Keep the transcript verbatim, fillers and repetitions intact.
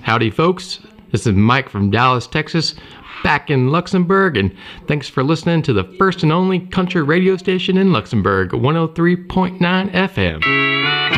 Howdy, folks. This is Mike from Dallas, Texas, back in Luxembourg, and thanks for listening to the first and only country radio station in Luxembourg, one oh three point nine F M.